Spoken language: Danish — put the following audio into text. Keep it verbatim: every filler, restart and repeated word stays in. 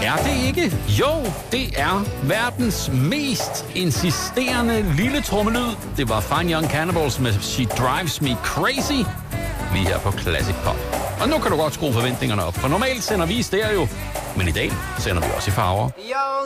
er det ikke? Jo, det er verdens mest insisterende lille trommelyd. Det var Fine Young Cannibals med She Drives Me Crazy. Vi er her på Classic Pop. Og nu kan du godt skrue forventningerne op, for normalt sender vi i stereo, men i dag sender vi også i farver. Yo,